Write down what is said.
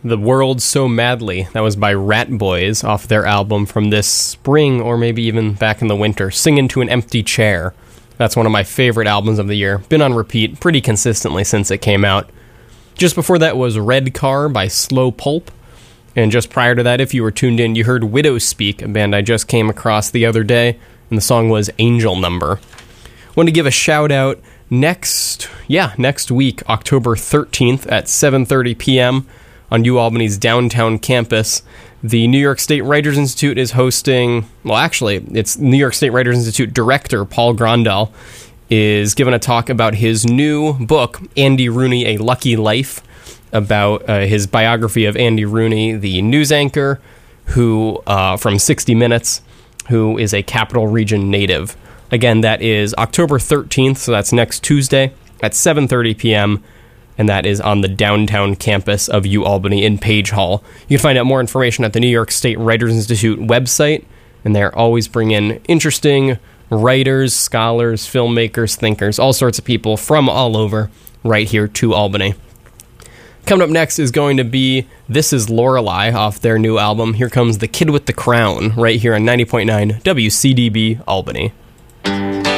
The World So Madly. That was by Rat Boys off their album from this spring, or maybe even back in the winter, Singin' to an Empty Chair. That's one of my favorite albums of the year. Been on repeat pretty consistently since it came out. Just before that was Red Car by Slow Pulp. And just prior to that, if you were tuned in, you heard Widow Speak, a band I just came across the other day, and the song was Angel Number. Want to give a shout out next week, October 13th at 7:30 p.m. on UAlbany's downtown campus. The New York State Writers Institute is hosting, it's New York State Writers Institute director Paul Grandal is giving a talk about his new book, Andy Rooney, A Lucky Life, about his biography of Andy Rooney, the news anchor who from 60 Minutes, who is a Capital Region native. Again, that is October 13th, so that's next Tuesday at 7:30 p.m., and that is on the downtown campus of UAlbany in Page Hall. You can find out more information at the New York State Writers Institute website, and they're always bringing interesting writers, scholars, filmmakers, thinkers, all sorts of people from all over right here to Albany. Coming up next is going to be This Is Lorelei off their new album. Here comes The Kid with the Crown right here on 90.9 WCDB Albany.